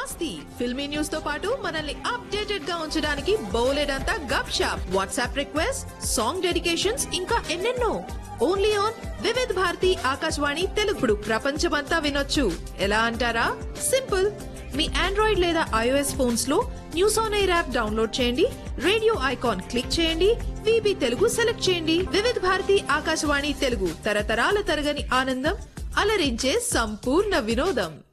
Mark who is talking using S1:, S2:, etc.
S1: మస్తీ filmy news తో పాటు మనల్ని అప్డేటెడ్ గా ఉంచడానికి బోలెడంతా గప్ shop WhatsApp request song dedications ఇంకా ఎన్నెన్నో ఓన్లీ ఆన్ వివిధ్ భారతి ఆకాశవాణి తెలుగుడు ప్రపంచమంతా వినొచ్చు ఎలా అంటారా సింపుల్ మీ ఆండ్రాయిడ్ లేదా ఐఓఎస్ ఫోన్స్ లో news on air app download చేయండి రేడియో ఐకాన్ క్లిక్ చేయండి విబి తెలుగు సెలెక్ట్ చేయండి వివిధ్ భారతి ఆకాశవాణి తెలుగు తరతరాల తరగని ఆనందం అలరించే సంపూర్ణ వినోదం